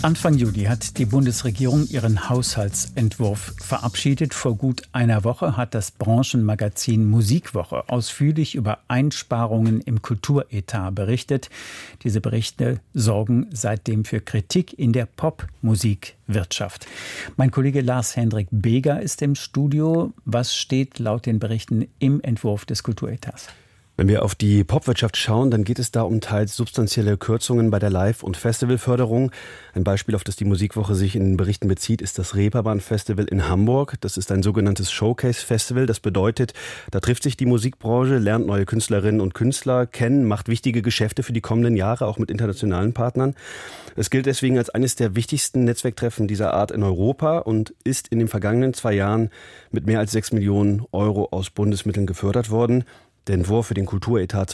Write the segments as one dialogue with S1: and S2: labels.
S1: Anfang Juli hat die Bundesregierung ihren Haushaltsentwurf verabschiedet. Vor gut einer Woche hat das Branchenmagazin Musikwoche ausführlich über Einsparungen im Kulturetat berichtet. Diese Berichte sorgen seitdem für Kritik in der Popmusikwirtschaft. Mein Kollege Lars-Hendrik Beger ist im Studio. Was steht laut den Berichten im Entwurf des Kulturetats?
S2: Wenn wir auf die Popwirtschaft schauen, dann geht es da um teils substanzielle Kürzungen bei der Live- und Festivalförderung. Ein Beispiel, auf das die Musikwoche sich in den Berichten bezieht, ist das Reeperbahn-Festival in Hamburg. Das ist ein sogenanntes Showcase-Festival. Das bedeutet, da trifft sich die Musikbranche, lernt neue Künstlerinnen und Künstler kennen, macht wichtige Geschäfte für die kommenden Jahre, auch mit internationalen Partnern. Es gilt deswegen als eines der wichtigsten Netzwerktreffen dieser Art in Europa und ist in den vergangenen 2 Jahren mit mehr als 6 Millionen Euro aus Bundesmitteln gefördert worden. Der Entwurf für den Kulturetat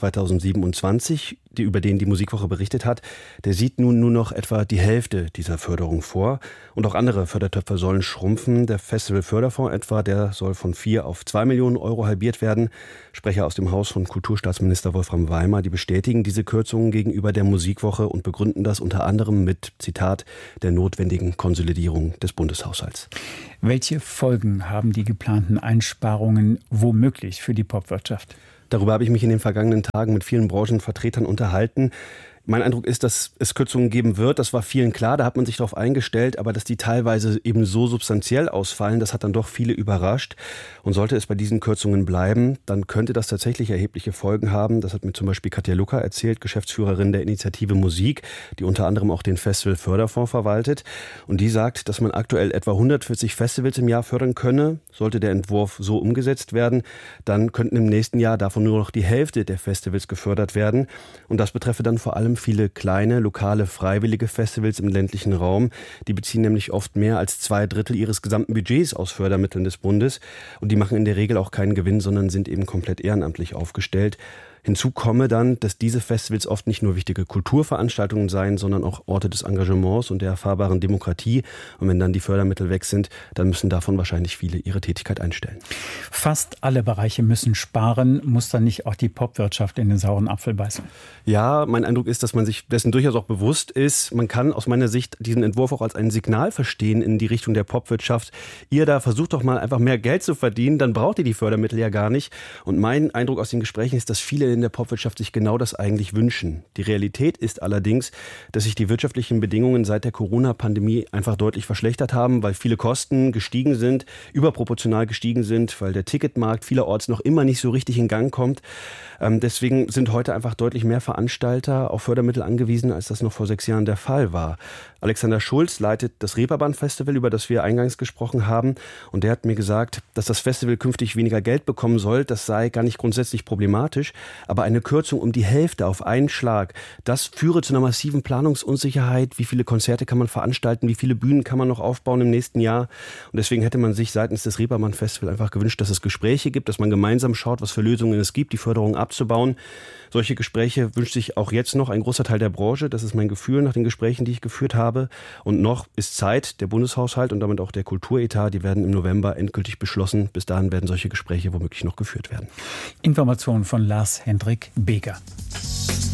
S2: 2027, über den die Musikwoche berichtet hat, der sieht nun nur noch etwa die Hälfte dieser Förderung vor. Und auch andere Fördertöpfe sollen schrumpfen. Der Festivalförderfonds etwa, der soll von 4 auf 2 Millionen Euro halbiert werden. Sprecher aus dem Haus von Kulturstaatsminister Wolfram Weimar, die bestätigen diese Kürzungen gegenüber der Musikwoche und begründen das unter anderem mit, Zitat, der notwendigen Konsolidierung des Bundeshaushalts.
S1: Welche Folgen haben die geplanten Einsparungen womöglich für die Popwirtschaft?
S2: Darüber habe ich mich in den vergangenen Tagen mit vielen Branchenvertretern unterhalten. Mein Eindruck ist, dass es Kürzungen geben wird. Das war vielen klar, da hat man sich darauf eingestellt. Aber dass die teilweise eben so substanziell ausfallen, das hat dann doch viele überrascht. Und sollte es bei diesen Kürzungen bleiben, dann könnte das tatsächlich erhebliche Folgen haben. Das hat mir zum Beispiel Katja Lucker erzählt, Geschäftsführerin der Initiative Musik, die unter anderem auch den Festivalförderfonds verwaltet. Und die sagt, dass man aktuell etwa 140 Festivals im Jahr fördern könne. Sollte der Entwurf so umgesetzt werden, dann könnten im nächsten Jahr davon nur noch die Hälfte der Festivals gefördert werden. Und das betreffe dann vor allem viele kleine, lokale, freiwillige Festivals im ländlichen Raum. Die beziehen nämlich oft mehr als 2/3 ihres gesamten Budgets aus Fördermitteln des Bundes. Und die machen in der Regel auch keinen Gewinn, sondern sind eben komplett ehrenamtlich aufgestellt. Hinzu komme dann, dass diese Festivals oft nicht nur wichtige Kulturveranstaltungen seien, sondern auch Orte des Engagements und der erfahrbaren Demokratie. Und wenn dann die Fördermittel weg sind, dann müssen davon wahrscheinlich viele ihre Tätigkeit einstellen.
S1: Fast alle Bereiche müssen sparen. Muss dann nicht auch die Popwirtschaft in den sauren Apfel beißen?
S2: Ja, mein Eindruck ist, dass man sich dessen durchaus auch bewusst ist. Man kann aus meiner Sicht diesen Entwurf auch als ein Signal verstehen in die Richtung der Popwirtschaft. Ihr da versucht doch mal einfach mehr Geld zu verdienen, dann braucht ihr die Fördermittel ja gar nicht. Und mein Eindruck aus den Gesprächen ist, dass viele in der Popwirtschaft sich genau das eigentlich wünschen. Die Realität ist allerdings, dass sich die wirtschaftlichen Bedingungen seit der Corona-Pandemie einfach deutlich verschlechtert haben, weil viele Kosten gestiegen sind, überproportional gestiegen sind, weil der Ticketmarkt vielerorts noch immer nicht so richtig in Gang kommt. Deswegen sind heute einfach deutlich mehr Veranstalter auf Fördermittel angewiesen, als das noch vor 6 Jahren der Fall war. Alexander Schulz leitet das Reeperbahn-Festival, über das wir eingangs gesprochen haben. Und der hat mir gesagt, dass das Festival künftig weniger Geld bekommen soll. Das sei gar nicht grundsätzlich problematisch. Aber eine Kürzung um die Hälfte auf einen Schlag, das führe zu einer massiven Planungsunsicherheit. Wie viele Konzerte kann man veranstalten? Wie viele Bühnen kann man noch aufbauen im nächsten Jahr? Und deswegen hätte man sich seitens des Reeperbahn-Festival einfach gewünscht, dass es Gespräche gibt, dass man gemeinsam schaut, was für Lösungen es gibt, die Förderung abzubauen. Solche Gespräche wünscht sich auch jetzt noch ein großer Teil der Branche. Das ist mein Gefühl nach den Gesprächen, die ich geführt habe. Und noch ist Zeit, der Bundeshaushalt und damit auch der Kulturetat, die werden im November endgültig beschlossen. Bis dahin werden solche Gespräche womöglich noch geführt werden.
S1: Informationen von Lars-Hendrik Beger.